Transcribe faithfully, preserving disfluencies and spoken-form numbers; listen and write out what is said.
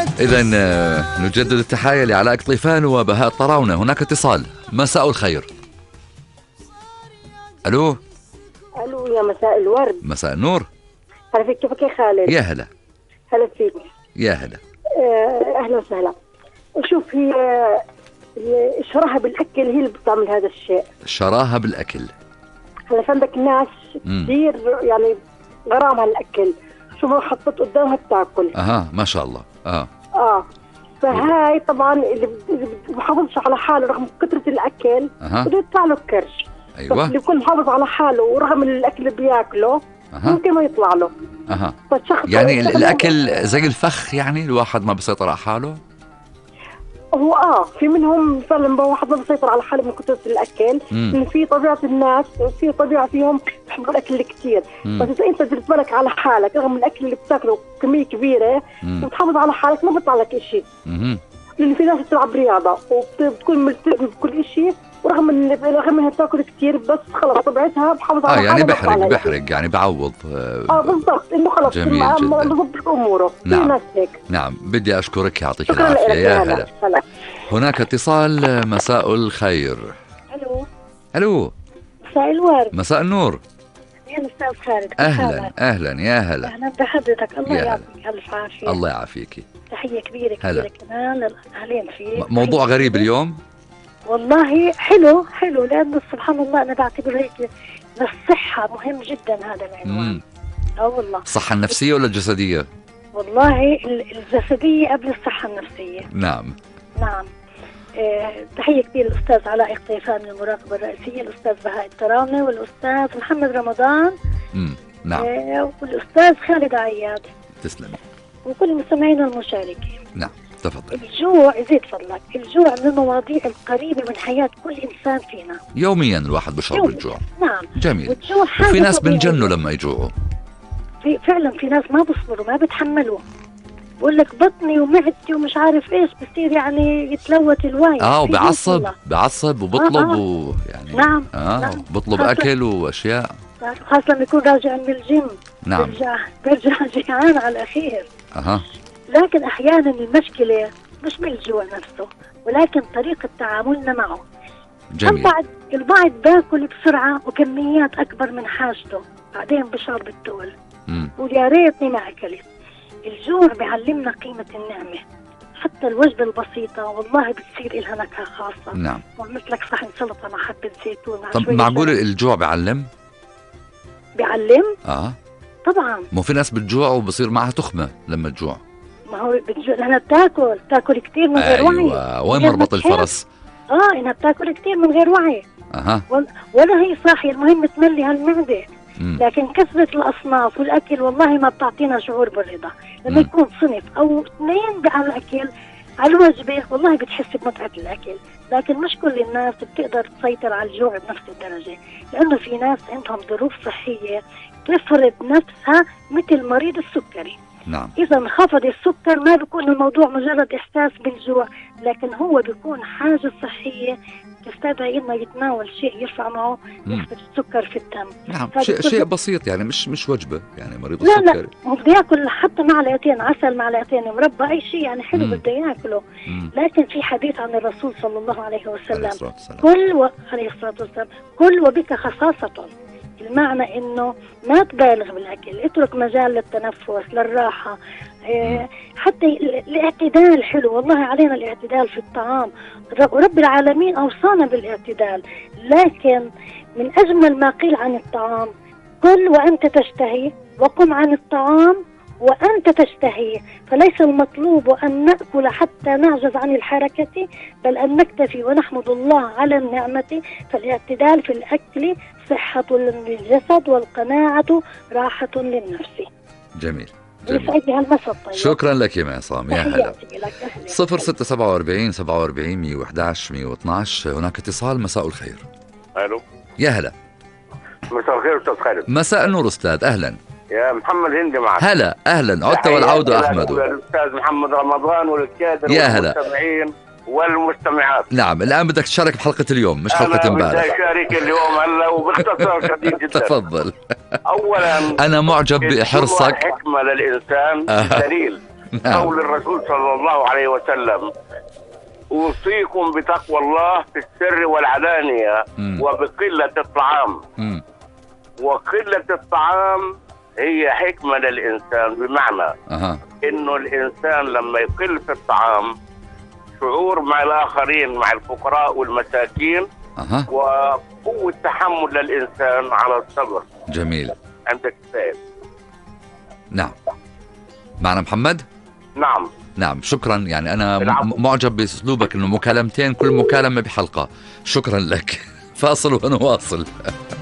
إذا نجدد التحايا لعلاء قطيفان وبهاء الطراونة. هناك اتصال. مساء الخير. ألو. ألو يا مساء الورد. مساء النور. هلا فيك، كيفك يا خالد؟ يا هلا. هلا فيك. يا هلا. آه أهلا وسهلا. شوف، هي الشراهة بالأكل هي اللي بتعمل هذا الشيء. الشراهة بالأكل. هلا في عندك ناس كثير يعني غرام على الأكل، شو ما حطت قدامها بتاكل. أها ما شاء الله. آه آه فهاي طبعا اللي بحافظش على حاله رغم كثرة الأكل أها بده يطلع له الكرش. أيوة. اللي يكون محافظ على حاله ورغم الأكل اللي بياكله أها. ممكن ما يطلع له. أها يعني الأكل زي الفخ، يعني الواحد ما بيسيطر على حاله. هو اه في منهم فعلا واحد ما بيسيطر على حاله من كثرة الاكل، لان في طبيعه الناس في طبيعه فيهم بيحبوا الاكل كثير، بس اذا انت درت بالك على حالك رغم الاكل اللي بتاكله كميه كبيره وتحافظ على حالك ما بيطلع لك شيء. لان في ناس بتلعب رياضه وبتكون ملتزمه بكل شيء ورغم ان رغم انها بتاكل كثير بس خلص طبيعتها بحافظ على اه يعني حالها. بحرق بحرق يعني بعوض. اه بالضبط، انه خلص جميل جدا بضبط اموره. نعم. في ناس هيك. نعم بدي اشكرك، يعطيك العافيه. يا هلا. هلا. هناك اتصال. مساء الخير. الو. الو. مساء الورد. مساء النور. يا استاذ خالد. اهلا اهلا يا هلا. اهلا بحضرتك. الله يعطيك الف عافيه. الله يعافيك. تحيه كبيره كبيره كمان للاهلين فيك. موضوع غريب اليوم والله. حلو حلو لانه سبحان الله انا بعتبره هيك للصحه مهم جدا هذا العنوان. اه والله. الصحه النفسيه ولا الجسديه؟ والله الجسديه قبل الصحه النفسيه. نعم نعم. آه، تحية كبيرة الأستاذ علاء قطيفان من المراقبة الرئيسية، الأستاذ بهاء الطراونة، والأستاذ محمد رمضان. امم نعم. آه، والأستاذ خالد عياد. تسلم. وكل المستمعين المشاركين. نعم تفضل. الجوع يزيد فضلك، الجوع من المواضيع القريبة من حياة كل إنسان فينا. يوميا الواحد بشعر بالجوع. نعم. جميل. والجوع وفي ناس بنجنوا لما يجوعوا. في فعلا في ناس ما بصبروا ما بتحملوا، بقول لك بطني ومعدتي ومش عارف ايش، بصير يعني يتلوث الوعي. اه وبعصب بعصب وبطلب. آه آه. و يعني نعم اه نعم. بطلب اكل واشياء، خاصة لما يكون راجع من الجيم. نعم. برجع برجع جيعان على الاخير. اها. لكن احيانا المشكلة مش بالجوع نفسه ولكن طريقة تعاملنا معه. جميل. البعض البعض باكل بسرعة وكميات اكبر من حاجته، بعدين بشعر بالتول ويا ريتني ما اكلت. الجوع بيعلمنا قيمة النعمة، حتى الوجبة البسيطة والله بتصير إلها نكهة خاصة. نعم. مثلك صحن سلطة مع حبة زيتون. طب معقول الجوع بيعلم؟ بيعلم؟ اه طبعا. مو في ناس بتجوع وبصير معها تخمة لما تجوع. ما هو بتجوع لأنها بتاكل بتاكل كتير من غير وعي. أيوة. وين مربط الفرس؟ اه إنها بتاكل كتير من غير وعي. اها. ولا هي صاحية، المهم تملي هالمعدة. مم. لكن كثرة الأصناف والأكل والله ما بتعطينا شعور بالرضا. لما مم. يكون صنف أو اثنين على الأكل على الوجبة والله بتحس بمتعة الأكل، لكن مش كل الناس بتقدر تسيطر على الجوع بنفس الدرجة، لأنه في ناس عندهم ظروف صحية تفرض نفسها مثل مريض السكري. نعم. إذا انخفض السكر ما بيكون الموضوع مجرد إحساس بالجوع، لكن هو بيكون حاجة صحية تستدعي إنه يتناول شيء يرفع معه نسبة السكر في الدم. نعم. شيء شيء بسيط يعني مش مش وجبة يعني مريض لا السكري. لا هو بده ياكل حتى معلقتين عسل معلقتين مربى أي شيء يعني حلو بده ياكله. لكن في حديث عن الرسول صلى الله عليه وسلم كل و... عليه الصلاة والسلام كل وبك خصاصة، المعنى انه ما تبالغ بالاكل، اترك مجال للتنفس للراحه. إيه حتى الاعتدال حلو، والله علينا الاعتدال في الطعام، رب العالمين اوصانا بالاعتدال. لكن من اجمل ما قيل عن الطعام كل وانت تشتهي وقم عن الطعام وأنت تشتهي، فليس المطلوب أن نأكل حتى نعجز عن الحركة بل أن نكتفي ونحمد الله على النعمة. فالاعتدال في الأكل صحة للجسد والقناعة راحة للنفس. جميل. جميل. شكرا لك يا عصام. يا هلا. صفر ستة سبعة وأربعين سبعة وأربعين مية وأحد عشر مية واثناشر. هناك اتصال. مساء الخير. الو. يا هلا. مساء الخير استاذ خالد. مساء النور استاذ. اهلا. يا محمد هندي معك. هلا اهلا. عدت والعود احمد. الاستاذ محمد رمضان والكادر والمستمعين والمستمعات. نعم الان بدك تشارك بحلقه اليوم مش حلقه امبارح. انا بدي اشارك اليوم هلا وباختصار شديد جدا. تفضل. اولا انا معجب بحرصك. حكمه للانسان. آه. دليل نعم. قول الرسول صلى الله عليه وسلم: أوصيكم بتقوى الله في السر والعلانية م. وبقلة الطعام. م. وقلة الطعام هي حكمة للإنسان، بمعنى أه. إنه الإنسان لما يقل في الطعام شعور مع الآخرين، مع الفقراء والمساكين، أه. وقوة تحمل للإنسان على الصبر. جميل. عندك سائل. نعم. معنا محمد؟ نعم. نعم، شكرا. يعني أنا م- معجب بأسلوبك، إنه مكالمتين كل مكالمة بحلقة. شكرا لك. فاصل ونواصل.